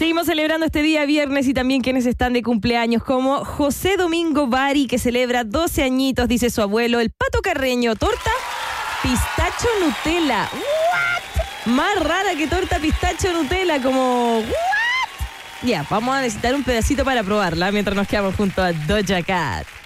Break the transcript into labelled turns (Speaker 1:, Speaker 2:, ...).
Speaker 1: Seguimos celebrando este día viernes y también quienes están de cumpleaños, como José Domingo Bari, que celebra 12 añitos, dice su abuelo. El Pato Carreño, torta pistacho Nutella. ¿What? Más rara que torta pistacho Nutella, como ¿what? Ya, vamos a necesitar un pedacito para probarla mientras nos quedamos junto a Doja Cat.